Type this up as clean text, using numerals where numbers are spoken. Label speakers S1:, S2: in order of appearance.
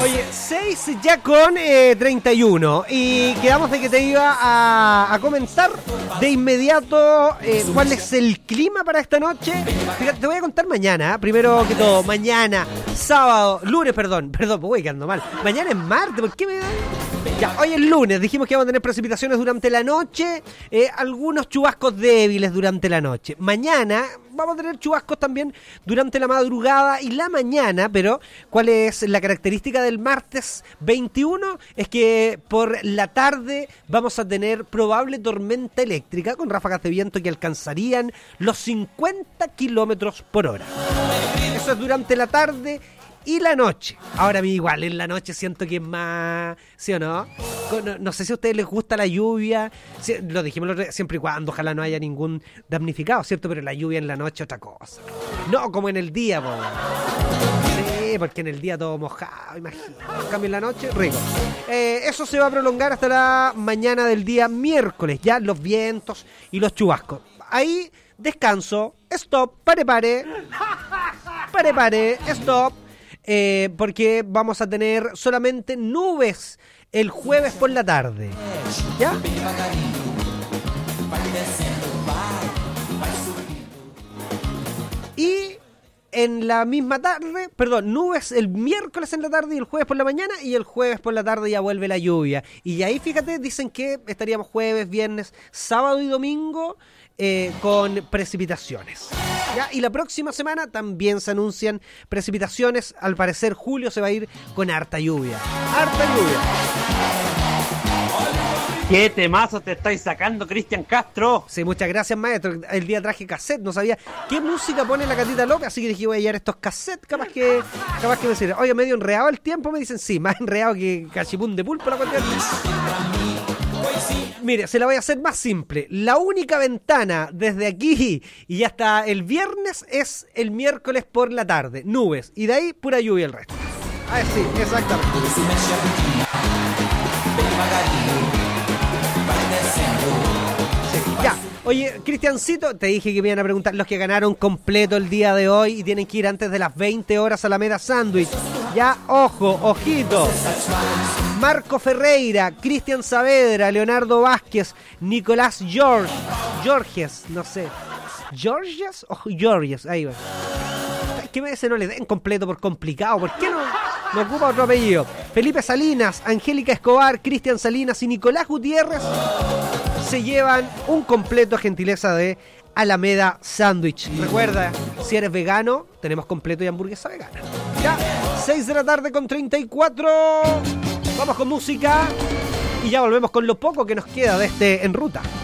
S1: Oye, 6 ya con 31. Y quedamos de que te iba a comentar de inmediato cuál es el clima para esta noche. Fíjate, te voy a contar mañana, primero que todo. Mañana, lunes, perdón, voy quedando mal. Mañana es martes, ¿por qué me da? Ya, hoy es lunes, dijimos que vamos a tener precipitaciones durante la noche, algunos chubascos débiles durante la noche. Mañana vamos a tener chubascos también durante la madrugada y la mañana, pero ¿cuál es la característica del martes 21? Es que por la tarde vamos a tener probable tormenta eléctrica con ráfagas de viento que alcanzarían los 50 kilómetros por hora. Eso es durante la tarde y la noche. Ahora a mí igual, en la noche siento que es más... ¿Sí o no? No sé si a ustedes les gusta la lluvia. Sí, lo dijimos siempre y cuando, ojalá no haya ningún damnificado, ¿cierto? Pero la lluvia en la noche es otra cosa. No como en el día, po. Sí, porque en el día todo mojado, imagínate. En cambio en la noche, rico. Eso se va a prolongar hasta la mañana del día miércoles. Ya los vientos y los chubascos. Ahí, descanso, stop, pare, stop. Porque vamos a tener solamente nubes el jueves por la tarde. ¿Ya? Y en la misma tarde, nubes el miércoles en la tarde y el jueves por la mañana, y el jueves por la tarde ya vuelve la lluvia. Y ahí, fíjate, dicen que estaríamos jueves, viernes, sábado y domingo con precipitaciones. ¿Ya? Y la próxima semana también se anuncian precipitaciones. Al parecer julio se va a ir con harta lluvia.
S2: ¿Qué temazo te estáis sacando, Cristian Castro?
S1: Sí, muchas gracias, maestro. El día traje cassette, no sabía qué música pone la Catita López, así que dije, voy a llevar estos cassettes, capaz que me sirven. Oye, medio enredado el tiempo, me dicen, sí, más enredado que cachipún de pulpo la cuestión. Mire, se la voy a hacer más simple. La única ventana desde aquí y hasta el viernes es el miércoles por la tarde. Nubes. Y de ahí pura lluvia el resto. Ah, sí, exactamente. Sí, ya. Oye, Cristiancito, te dije que me iban a preguntar los que ganaron completo el día de hoy y tienen que ir antes de las 20 horas a Alameda Sándwich. Ya, ojito. Marco Ferreira, Cristian Saavedra, Leonardo Vázquez, Nicolás Georges, no sé. ¿Georges o Georges? Ahí va. ¿Qué veces no le den completo por complicado? ¿Por qué no ocupa otro apellido? Felipe Salinas, Angélica Escobar, Cristian Salinas y Nicolás Gutiérrez se llevan un completo gentileza de Alameda Sándwich. Recuerda, si eres vegano, tenemos completo y hamburguesa vegana. Ya, 6 de la tarde con 34. Vamos con música y ya volvemos con lo poco que nos queda de este En Ruta.